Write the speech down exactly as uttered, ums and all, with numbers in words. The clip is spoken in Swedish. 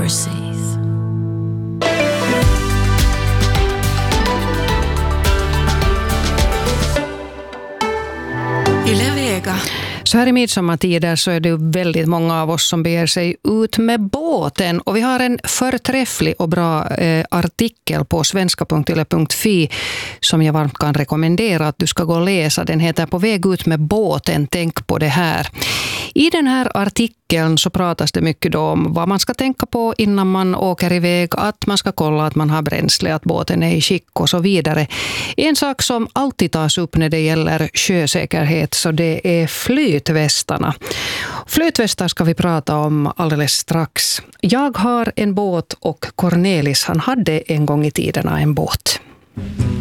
seas. Yle Vega. Så här i midsommartider så är det ju väldigt många av oss som beger sig ut med båten. Och vi har en förträfflig och bra eh, artikel på svenska punkt yle punkt fi som jag varmt kan rekommendera att du ska gå och läsa. Den heter På väg ut med båten, tänk på det här. I den här artikeln så pratas det mycket om vad man ska tänka på innan man åker iväg, att man ska kolla att man har bränsle, att båten är i skick och så vidare. En sak som alltid tas upp när det gäller sjösäkerhet så det är flytvästarna. Flytvästar ska vi prata om alldeles strax. Jag har en båt och Cornelis han hade en gång i tiden en båt.